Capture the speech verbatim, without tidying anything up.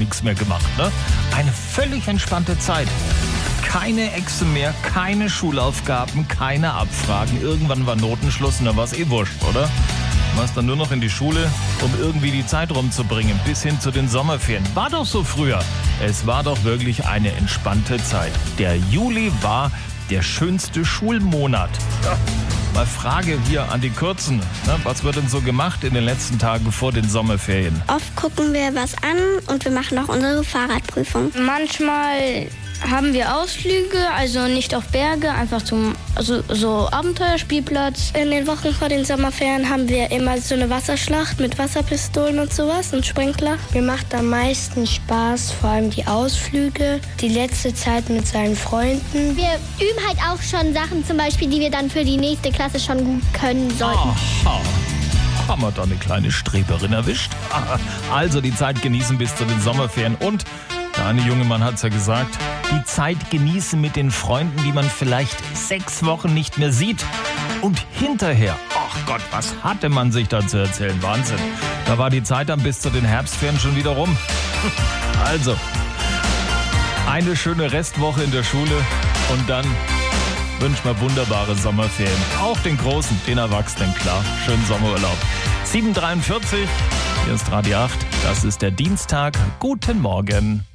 nichts mehr gemacht. Ne? Eine völlig entspannte Zeit. Keine Echse mehr, keine Schulaufgaben, keine Abfragen. Irgendwann war Notenschluss und dann war es eh wurscht, oder? Du warst dann nur noch in die Schule, um irgendwie die Zeit rumzubringen, bis hin zu den Sommerferien. War doch so früher. Es war doch wirklich eine entspannte Zeit. Der Juli war der schönste Schulmonat. Ja. Mal Frage hier an die Kürzen. Ne? Was wird denn so gemacht in den letzten Tagen vor den Sommerferien? Oft gucken wir was an und wir machen auch unsere Fahrradprüfung. Manchmal haben wir Ausflüge, also nicht auf Berge, einfach zum also so Abenteuerspielplatz. In den Wochen vor den Sommerferien haben wir immer so eine Wasserschlacht mit Wasserpistolen und sowas und Sprinkler. Mir macht am meisten Spaß, vor allem die Ausflüge, die letzte Zeit mit seinen Freunden. Wir üben halt auch schon Sachen, zum Beispiel, die wir dann für die nächste Klasse schon gut können sollten. Aha. Haben wir da eine kleine Streberin erwischt? Also die Zeit genießen bis zu den Sommerferien und der eine junge Mann hat es ja gesagt, die Zeit genießen mit den Freunden, die man vielleicht sechs Wochen nicht mehr sieht. Und hinterher, ach Gott, was hatte man sich da zu erzählen? Wahnsinn. Da war die Zeit dann bis zu den Herbstferien schon wieder rum. Also, eine schöne Restwoche in der Schule und dann wünschen wir wunderbare Sommerferien. Auch den Großen, den Erwachsenen, klar. Schönen Sommerurlaub. sieben Uhr dreiundvierzig, hier ist Radio acht. Das ist der Dienstag. Guten Morgen.